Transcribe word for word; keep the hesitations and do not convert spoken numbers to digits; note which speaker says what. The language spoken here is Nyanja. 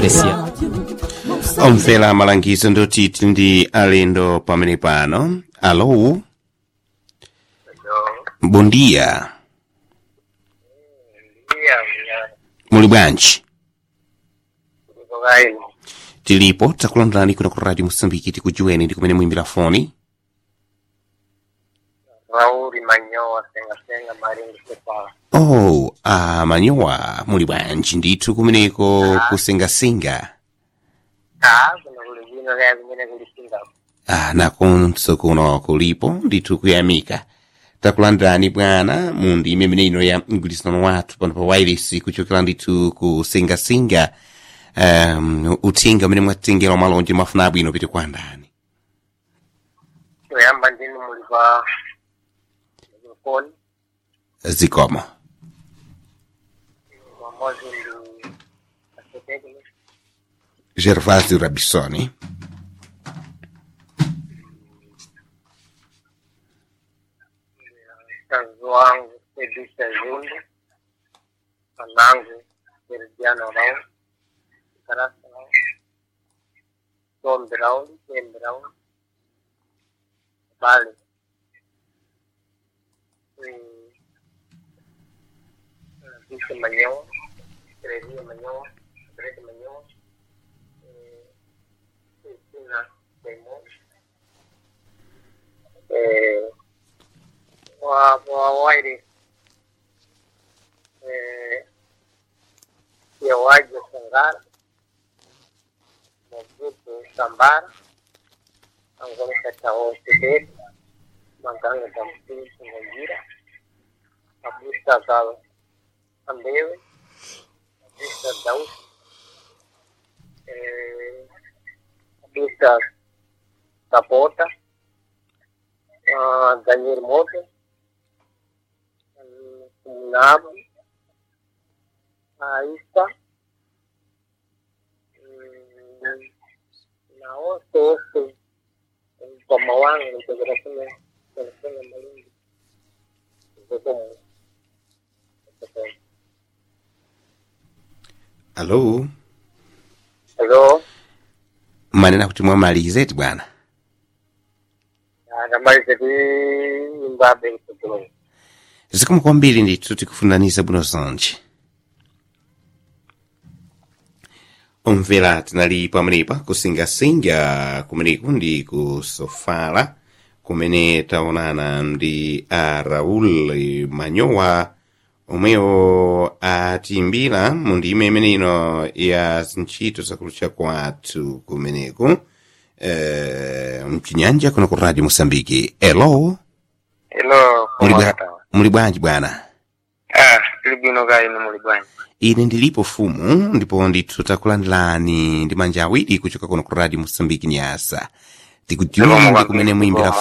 Speaker 1: Presia.
Speaker 2: Omvela malangizo ndotiti ndi alendo pamene pano. Alô? Bom dia. Muli bwanji? Tilipo takulandirani kuno ku Radio Mosambiki tikujueni ndi kumene muimbira foni.
Speaker 3: Raul Manyowa senga senga maringi sepala.
Speaker 2: Oh, ah, Manyowa muli bwanji ndithu kumeneko kusengasenga.
Speaker 3: Ah, kuno kuli vino lea kumene kulisinga.
Speaker 2: Ah, nakonso kuno kulipo ndithu kuyamika. Takulandirani bwana mundi imene ino ya mgwirizano wathu pano pa wireless kuchokera ndithu kusengasenga. Um, uthenga umene mwatengera malonje mafuna abwino pite kwa ndani.
Speaker 3: Toyamba ndini muli pa phone.
Speaker 2: Zikomo.
Speaker 3: Mamozi ndi asetekni.
Speaker 2: Gervásio Rabissoni.
Speaker 3: Mkazi wangu Edisa Zundu. Anangu Seridiano Rao. Karasa Rao. Tombe Rao. Tembe Rao. Bali. Disse Manyowa. Teresia Manyowa. Teresia Manyowa. Cristina Demon. Eh, wa wa wairi. Eh, ya waje Sangara. Mobutu Sambara. Angole katao Tibet. Manganga Dampi Singira. Abusta Gal Ambewe. Abusta Daus. Eh, Abusta Sapota. Uh, Daniel Moto. Nabu. Aista. Na osto osto. Kwa mawangu integración de integración de malingi.
Speaker 2: Alô?
Speaker 3: Hello?
Speaker 2: Manena kuti mwamalize ti bwana.
Speaker 3: Namalize ti Zimbabwe kutoka.
Speaker 2: Zikomo kwambiri ndithu tikufunaniza bwino zonje. Omvera tinali pamenepa kusingasinga kumeneku ndi ku Sofala kumene taonana ndi a Raul Manyowa omwewo atiimbira mu ndime imene ino ya zintchito zakulucha kwathu kumeneku eh, mchinyanja kuno ku Radio Mosambiki. Hello?
Speaker 3: Hello,
Speaker 2: Muli bwanji bwana?
Speaker 3: Ah, libino gai ni muli bwanji.
Speaker 2: Ine ndilipo fumu ndipo ndithu takulandilani ndi manja awiri kuchoka kuno ku Radio Mosambiki Nyasa. Tikudziwa ndi kumene muimbira